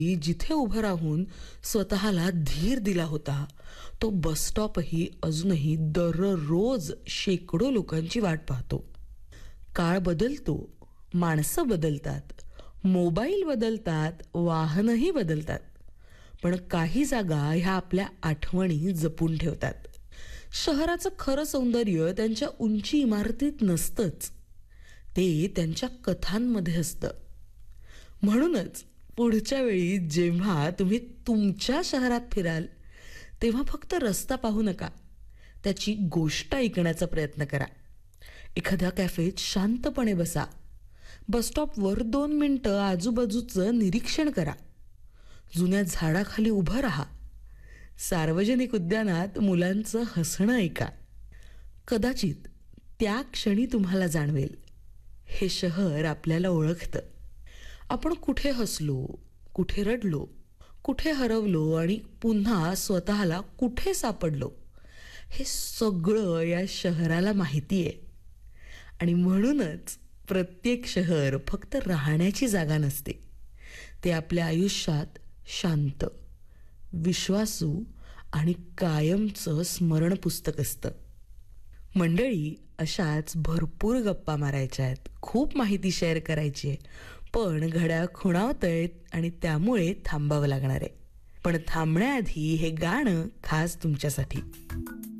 जिथे उभं राहून स्वतःला धीर दिला होता, तो बसस्टॉपही अजूनही दररोज शेकडो लोकांची वाट पाहतो. काळ बदलतो, माणसं बदलतात, मोबाईल बदलतात, वाहनही बदलतात. पण काही जागा ह्या आपल्या आठवणी जपून ठेवतात. शहराचं खरं सौंदर्य त्यांच्या उंची इमारतीत नसतंच, ते त्यांच्या कथांमध्ये असतं. म्हणूनच पुढच्या वेळी जेव्हा तुम्ही तुमच्या शहरात फिराल, तेव्हा फक्त रस्ता पाहू नका, त्याची गोष्ट ऐकण्याचा प्रयत्न करा. एखाद्या कॅफेत शांतपणे बसा. बसस्टॉपवर 2 मिनिटं आजूबाजूचं निरीक्षण करा. जुन्या झाडाखाली उभं राहा. सार्वजनिक उद्यानात मुलांचं हसणं ऐका. कदाचित त्या क्षणी तुम्हाला जाणवेल, हे शहर आपल्याला ओळखतं. आपण कुठे हसलो, कुठे रडलो, कुठे हरवलो आणि पुन्हा स्वतःला कुठे सापडलो, हे सगळं या शहराला माहिती आहे. आणि म्हणूनच प्रत्येक शहर फक्त राहण्याची जागा नसते, ते आपल्या आयुष्यात शांत, विश्वासू आणि कायमचं स्मरण पुस्तक असतं. मंडळी, अशाच भरपूर गप्पा मारायच्या आहेत, खूप माहिती शेअर करायची आहे, पण घड्याळ खुणावतंय आणि त्यामुळे थांबावं लागणार आहे. पण थांबण्याआधी हे गाणं खास तुमच्यासाठी.